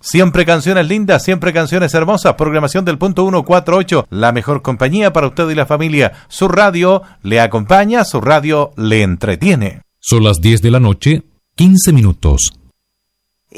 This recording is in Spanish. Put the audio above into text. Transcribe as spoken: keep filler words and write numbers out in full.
Siempre canciones lindas, siempre canciones hermosas. Programación del punto ciento cuarenta y ocho, la mejor compañía para usted y la familia. Su radio le acompaña, su radio le entretiene. Son las diez de la noche, quince minutos.